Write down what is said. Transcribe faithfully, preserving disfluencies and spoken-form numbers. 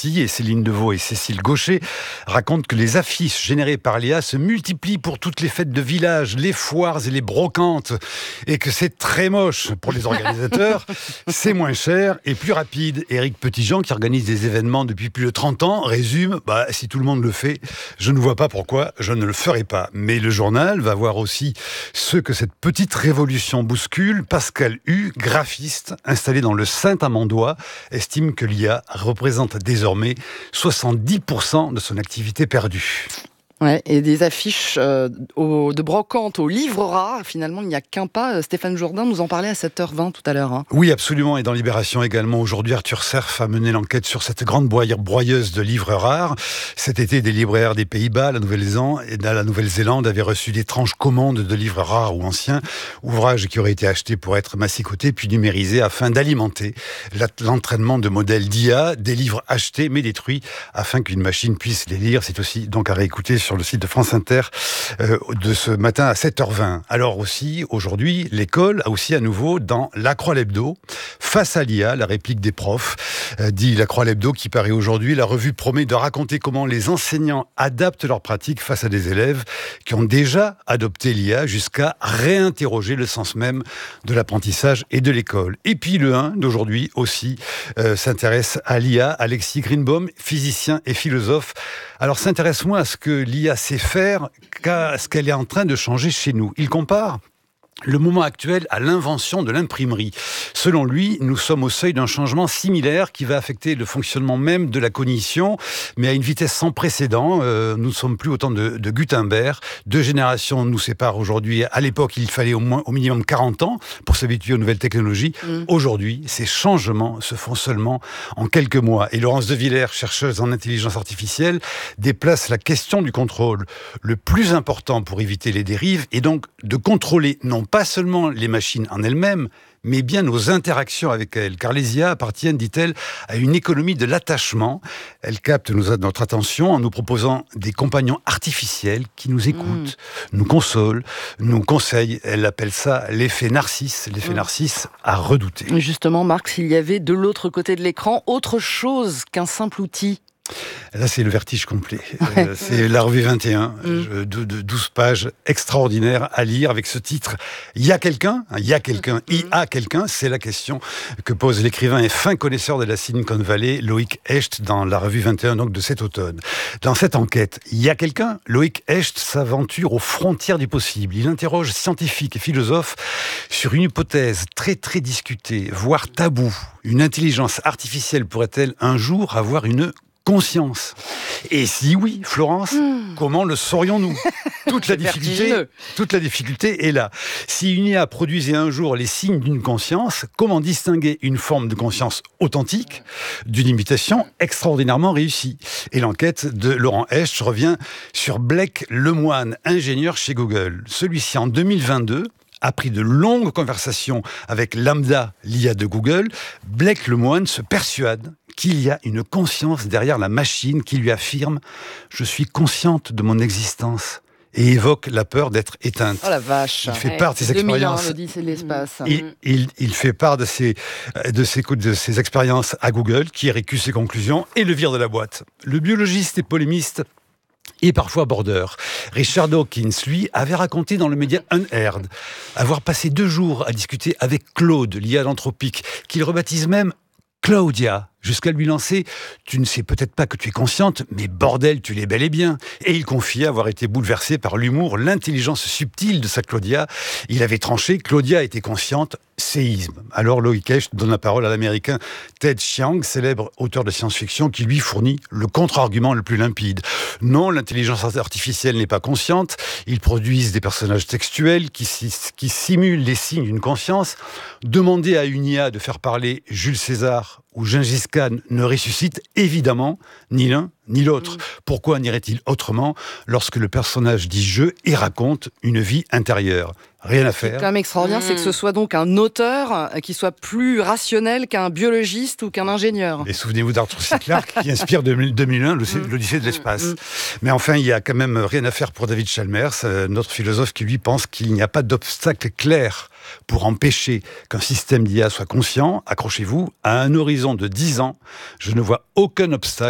Marty et Céline Deveau et Cécile Gaucher racontent que les affiches générées par l'I A se multiplient pour toutes les fêtes de village, les foires et les brocantes, et que c'est très moche pour les organisateurs. C'est moins cher et plus rapide. Éric Petitjean, qui organise des événements depuis plus de trente ans, résume bah, « Si tout le monde le fait, je ne vois pas pourquoi je ne le ferai pas ». Mais le journal va voir aussi ce que cette petite révolution bouscule. Pascal Hu, graphiste, installé dans le Saint-Amandois, estime que l'I A représente désormais soixante-dix pour cent de son activité perdue. Ouais, et des affiches euh, au, de brocante au livre rare, finalement, il n'y a qu'un pas. Stéphane Jourdain nous en parlait à sept heures vingt tout à l'heure. Hein. Oui, absolument. Et dans Libération également, aujourd'hui, Arthur Serf a mené l'enquête sur cette grande broyeuse de livres rares. Cet été, des libraires des Pays-Bas, la Nouvelle-Zélande, et la Nouvelle-Zélande avaient reçu d'étranges commandes de livres rares ou anciens, ouvrages qui auraient été achetés pour être massicotés puis numérisés afin d'alimenter l'entraînement de modèles d'I A, des livres achetés mais détruits afin qu'une machine puisse les lire. C'est aussi donc à réécouter sur sur le site de France Inter euh, de ce matin à sept heures vingt. Alors aussi, aujourd'hui, l'école a aussi à nouveau dans La Croix l'Hebdo, face à l'I A, la réplique des profs, euh, dit La Croix l'Hebdo qui paraît aujourd'hui. La revue promet de raconter comment les enseignants adaptent leurs pratiques face à des élèves qui ont déjà adopté l'I A jusqu'à réinterroger le sens même de l'apprentissage et de l'école. Et puis le un d'aujourd'hui aussi euh, s'intéresse à l'I A. Alexis Greenbaum, physicien et philosophe. Alors s'intéresse moins à ce que l'I A sait faire qu'à ce qu'elle est en train de changer chez nous. Il compare le moment actuel à l'invention de l'imprimerie. Selon lui, nous sommes au seuil d'un changement similaire qui va affecter le fonctionnement même de la cognition, mais à une vitesse sans précédent. Euh, nous ne sommes plus au temps de, de Gutenberg. Deux générations nous séparent aujourd'hui. À l'époque, il fallait au, moins, au minimum quarante ans pour s'habituer aux nouvelles technologies. Mmh. Aujourd'hui, ces changements se font seulement en quelques mois. Et Laurence de Villers, chercheuse en intelligence artificielle, déplace la question du contrôle. Le plus important pour éviter les dérives est donc de contrôler non pas seulement les machines en elles-mêmes, mais bien nos interactions avec elles. Car les I A appartiennent, dit-elle, à une économie de l'attachement. Elles captent nos, notre attention en nous proposant des compagnons artificiels qui nous écoutent, mmh. nous consolent, nous conseillent. Elle appelle ça l'effet Narcisse. L'effet mmh. Narcisse à redouter. Justement, Marc, s'il y avait de l'autre côté de l'écran autre chose qu'un simple outil. Là, c'est le vertige complet. Ouais. Euh, c'est la revue vingt et un, mmh. de, de douze pages extraordinaires à lire avec ce titre. Il y a quelqu'un, il y a quelqu'un, mmh. il y a quelqu'un, c'est la question que pose l'écrivain et fin connaisseur de la Silicon Valley, Loïc Hecht, dans la revue vingt et un donc, de cet automne. Dans cette enquête, il y a quelqu'un, Loïc Hecht s'aventure aux frontières du possible. Il interroge scientifiques et philosophes sur une hypothèse très très discutée, voire taboue. Une intelligence artificielle pourrait-elle un jour avoir une conscience? Et si oui, Florence, mmh. comment le saurions-nous? Toute la difficulté, toute la difficulté est là. Si une I A produisait un jour les signes d'une conscience, comment distinguer une forme de conscience authentique d'une imitation extraordinairement réussie? Et l'enquête de Laurent Hecht revient sur Blake Lemoine, ingénieur chez Google. Celui-ci, en deux mille vingt-deux, a pris de longues conversations avec Lambda, l'I A de Google. Blake Lemoine se persuade qu'il y a une conscience derrière la machine qui lui affirme « Je suis consciente de mon existence » et évoque la peur d'être éteinte. Oh la vache. Il fait ouais, part de ses expériences. l'Odyssée de l'espace. Il, il, il fait part de ses, de, ses, de ses expériences à Google, qui récuse ses conclusions et le vire de la boîte. Le biologiste et polémiste et parfois border. Richard Dawkins, lui, avait raconté dans le média Unheard avoir passé deux jours à discuter avec Claude, l'I A d'Anthropique, qu'il rebaptise même Claudia, jusqu'à lui lancer « Tu ne sais peut-être pas que tu es consciente, mais bordel, tu l'es bel et bien ». Et il confiait avoir été bouleversé par l'humour, l'intelligence subtile de sa Claudia. Il avait tranché, Claudia était consciente, séisme. Alors Loïc Hecht donne la parole à l'américain Ted Chiang, célèbre auteur de science-fiction, qui lui fournit le contre-argument le plus limpide. Non, l'intelligence artificielle n'est pas consciente, ils produisent des personnages textuels qui, qui simulent les signes d'une conscience. Demander à une I A de faire parler Jules César ou Gengis Khan ne ressuscite évidemment ni l'un ni l'autre. Mmh. Pourquoi n'irait-il autrement lorsque le personnage dit « je » et raconte une vie intérieure? Rien à faire. Ce qui est quand même extraordinaire, mmh. c'est que ce soit donc un auteur qui soit plus rationnel qu'un biologiste ou qu'un ingénieur. Et souvenez-vous d'Arthur C. Clarke qui inspire deux mille un l'Odyssée de l'espace. Mmh. Mais enfin, il n'y a quand même rien à faire pour David Chalmers, notre philosophe qui lui pense qu'il n'y a pas d'obstacle clair pour empêcher qu'un système d'I A soit conscient. Accrochez-vous, à un horizon de dix ans, je ne vois aucun obstacle